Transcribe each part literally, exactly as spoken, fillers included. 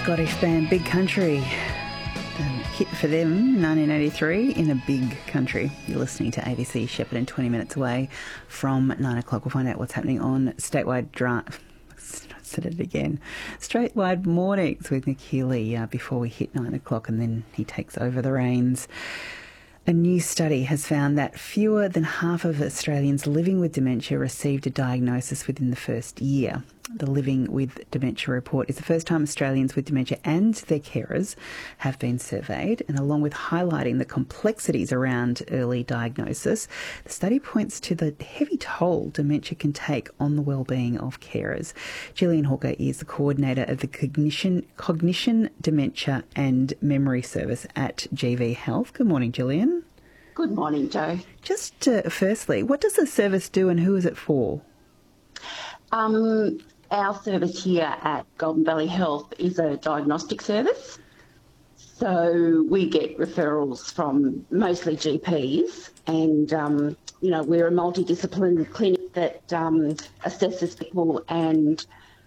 Scottish band Big Country. A hit for them, nineteen eighty-three, in a big country. You're listening to A B C Shepparton, twenty minutes away from nine o'clock. We'll find out what's happening on statewide drive. I said it again. Statewide mornings with Nick Healy uh, before we hit nine o'clock, and then he takes over the reins. A new study has found that fewer than half of Australians living with dementia received a diagnosis within the first year. The Living with Dementia report is the first time Australians with dementia and their carers have been surveyed, and along with highlighting the complexities around early diagnosis, the study points to the heavy toll dementia can take on the well-being of carers. Gillian Hawker is the coordinator of the Cognition, Cognition, Dementia and Memory Service at G V Health. Good morning, Gillian. Good morning, Jo. Just uh, firstly, what does the service do and who is it for? Um, our service here at Golden Valley Health is a diagnostic service. So we get referrals from mostly G Ps, and, um, you know, we're a multidisciplinary clinic that um, assesses people, and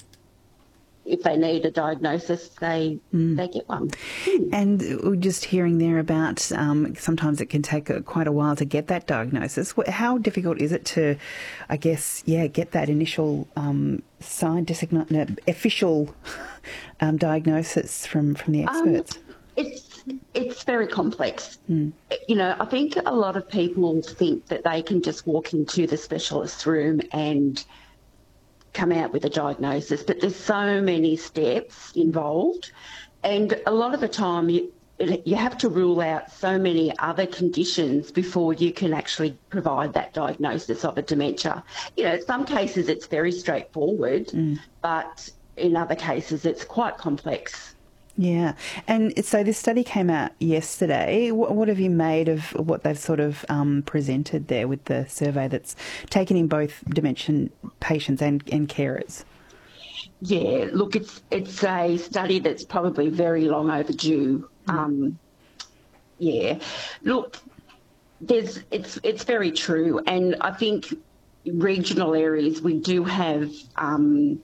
if they need a diagnosis, they mm. they get one. Mm. And we're just hearing there about um, sometimes it can take a, quite a while to get that diagnosis. How difficult is it to, I guess, yeah, get that initial um, scientific, no, official um, diagnosis from, from the experts? Um, it's it's very complex. Mm. You know, I think a lot of people think that they can just walk into the specialist room and come out with a diagnosis, but there's so many steps involved, and a lot of the time you, you have to rule out so many other conditions before you can actually provide that diagnosis of a dementia. You know, in some cases it's very straightforward, mm. but in other cases it's quite complex. Yeah. And so this study came out yesterday. What, what have you made of what they've sort of um, presented there with the survey that's taken in both dementia patients and, and carers? Yeah, look, it's it's a study that's probably very long overdue. Mm. Um, yeah. Look, there's it's it's very true. And I think regional areas, we do have Um,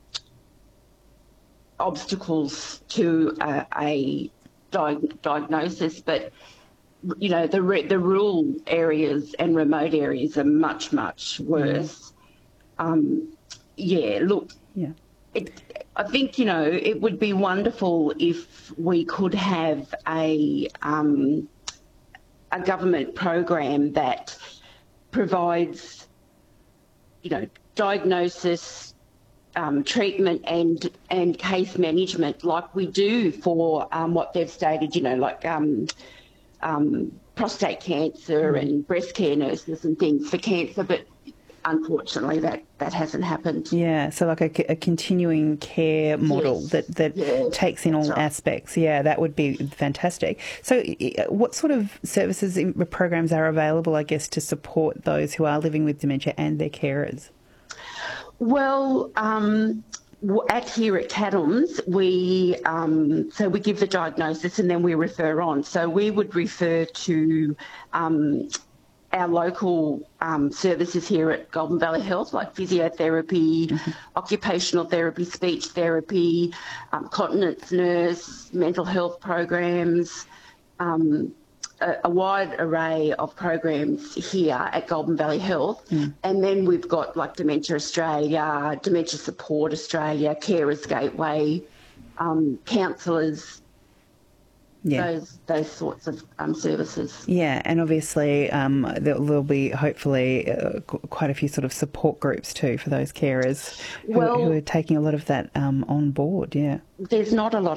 obstacles to uh, a di- diagnosis, but you know the re- the rural areas and remote areas are much much worse. Yeah. Um, yeah, look, yeah, it, I think you know it would be wonderful if we could have a um, a government program that provides you know diagnosis, Um, treatment and and case management like we do for um, what they've stated, you know, like um, um, prostate cancer mm. and breast care nurses and things for cancer, but unfortunately that, that hasn't happened. Yeah, so like a, a continuing care model yes. that, that yes. takes in all right. aspects. Yeah, that would be fantastic. So what sort of services and programs are available, I guess, to support those who are living with dementia and their carers? Well, um, at here at Cadham's, we um, so we give the diagnosis and then we refer on. So we would refer to um, our local um, services here at Golden Valley Health, like physiotherapy, mm-hmm. occupational therapy, speech therapy, um, continence nurse, mental health programs. Um, A, a wide array of programs here at Golden Valley Health. Mm. And then we've got like Dementia Australia, Dementia Support Australia, Carers Gateway, um, counsellors, yeah. those those sorts of um, services. Yeah, and obviously um, there'll, there'll be hopefully uh, quite a few sort of support groups too for those carers who, well, who are taking a lot of that um, on board, yeah. There's not a lot